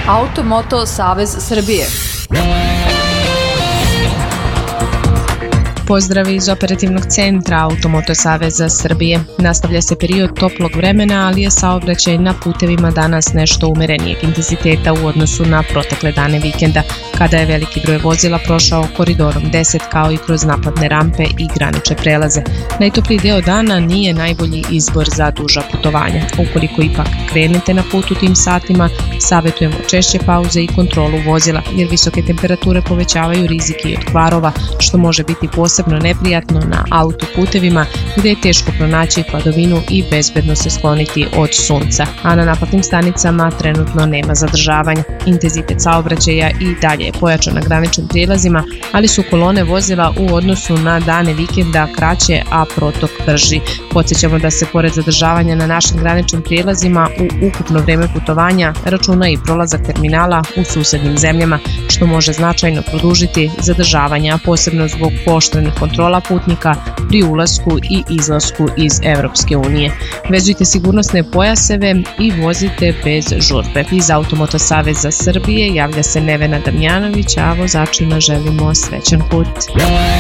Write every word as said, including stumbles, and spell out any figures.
Automoto Savez Srbije. Pozdrav iz operativnog centra Automoto Saveza Srbije. Nastavlja se period toplog vremena, ali je saobraćaj na putevima danas nešto umerenijeg intenziteta u odnosu na protekle dane vikenda, kada je veliki broj vozila prošao koridorom deset kao i kroz naplatne rampe i granične prelaze. Najtopliji deo dana nije najbolji izbor za duža putovanja. Ukoliko ipak krenete na put u tim satima, savjetujemo češće pauze i kontrolu vozila, jer visoke temperature povećavaju rizik i od kvarova, što može biti posebno posebno neprijatno na autoputevima gde je teško pronaći hladovinu i bezbedno se skloniti od sunca, a na naplatnim stanicama trenutno nema zadržavanja. Intenzitet saobraćaja i dalje je pojačan na graničnim prijelazima, ali su kolone vozila u odnosu na dane vikenda kraće, a protok brži. Podsjećamo da se pored zadržavanja na našim graničnim prijelazima u ukupno vreme putovanja računa i prolazak terminala u susednim zemljama, što može značajno produžiti zadržavanja, posebno zbog pooštrenih kontrola putnika pri ulasku i izlasku iz Evropske unije. Vezujte sigurnosne pojaseve i vozite bez žurbe. Iz Automoto Saveza Srbije javlja se Nevena Damjanović, a vozačima želimo srećan put.